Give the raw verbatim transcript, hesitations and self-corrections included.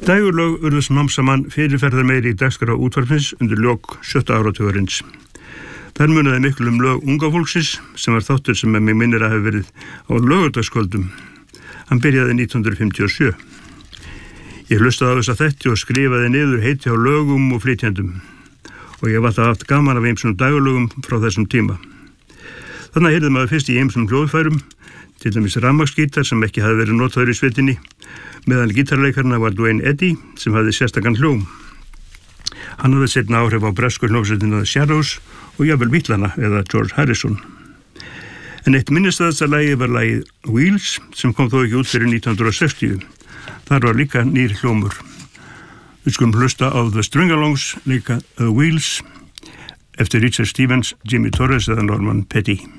Dægurlög urðu smám saman fyrirferðar meiri í dagskrá útvarpsins undir lok sjötta áratugarins. Þar munaði miklu um lög unga fólksins sem var þáttur sem með mig minnir að hafa verið á laugardagskvöldum. Hann byrjaði nítján hundruð fimmtíu og sjö. Ég hlustaði á þessa þætti og skrifaði niður heiti á lögum og flytjendum og ég var það haft gaman af ýmsum dægurlögum frá þessum tíma. Þannig heyrði maður fyrst í ýmsum hljóðfærum, til dæmis rafmagnsgítar sem ekki hafði verið notaður í sveitinni, meðal gítarleikarna var Duane Eddy sem hafði sérstakann hljóm. Hann hafði seinna áhrif á bresku hljómsveitina The Shadows og jafnvel Beatlana eða George Harrison. En eitt minnisstæðasta lagið var lagið Wheels sem kom þó ekki út fyrir nítján hundruð sextíu. Þar var líka nýr hljómur. Við skulum hlusta á The String-Alongs, líka The Wheels, eftir Richard Stevens, Jimmy Torres eða Norman Petty.